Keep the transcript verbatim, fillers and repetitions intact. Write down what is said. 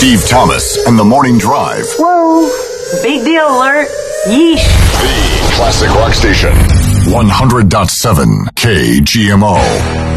Steve Thomas and the Morning Drive. Whoa, big deal alert. Yeesh. The Classic Rock Station. one hundred point seven K G M O.